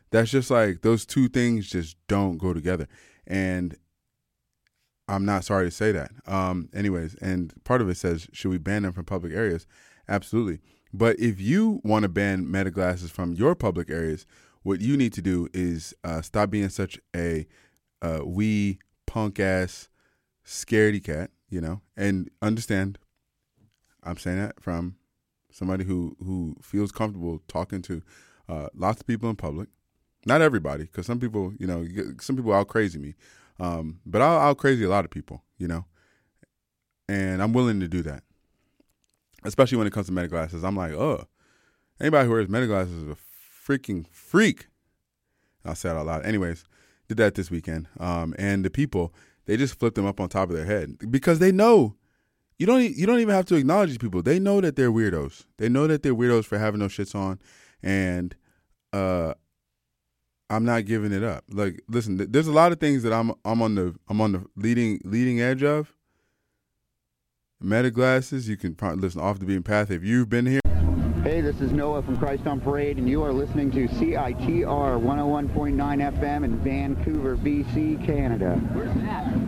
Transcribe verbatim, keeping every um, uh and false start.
That's just like those two things just don't go together. And I'm not sorry to say that. Um, anyways, and part of it says, should we ban them from public areas? Absolutely. But if you want to ban Meta glasses from your public areas, what you need to do is uh, stop being such a uh, wee punk ass scaredy cat, you know, and understand. I'm saying that from somebody who, who feels comfortable talking to uh, lots of people in public. Not everybody, because some people, you know, some people out crazy me. Um, but I'll out crazy a lot of people, you know, and I'm willing to do that. Especially when it comes to Meta glasses. I'm like, oh, anybody who wears Meta glasses is a freaking freak. I'll say it out loud. Anyways, did that this weekend. Um, and the people, they just flipped them up on top of their head because they know. You don't you don't even have to acknowledge these people. They know that they're weirdos. They know that they're weirdos for having those shits on. And uh, I'm not giving it up. Like, listen, th- there's a lot of things that I'm I'm on the I'm on the leading leading edge of. Meta glasses, you can probably listen off the beaten path if you've been here. Hey, this is Noah from Christ on Parade, and you are listening to C I T R one oh one point nine F M in Vancouver, B C, Canada. Where's that?